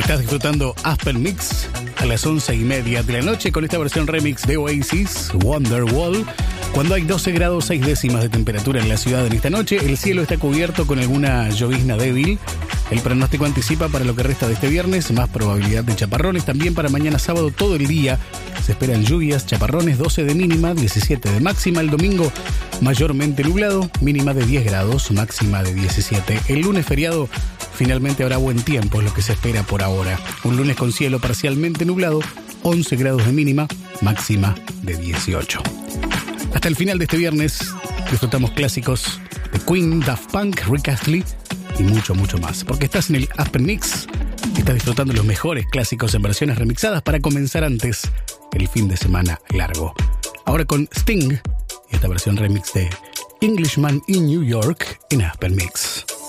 Estás disfrutando Aspen Mix a las 11:30 de la noche con esta versión remix de Oasis, Wonderwall. Cuando hay 12 grados 6 décimas de temperatura en la ciudad en esta noche, el cielo está cubierto con alguna llovizna débil. El pronóstico anticipa para lo que resta de este viernes más probabilidad de chaparrones. También para mañana sábado todo el día se esperan lluvias, chaparrones, 12 de mínima, 17 de máxima. El domingo mayormente nublado, mínima de 10 grados, máxima de 17. El lunes feriado finalmente habrá buen tiempo, es lo que se espera por ahora. Un lunes con cielo parcialmente nublado, 11 grados de mínima, máxima de 18. Hasta el final de este viernes disfrutamos clásicos de Queen, Daft Punk, Rick Astley y mucho, mucho más. Porque estás en el Aspen Mix y estás disfrutando los mejores clásicos en versiones remixadas para comenzar antes el fin de semana largo. Ahora con Sting y esta versión remix de Englishman in New York en Aspen Mix.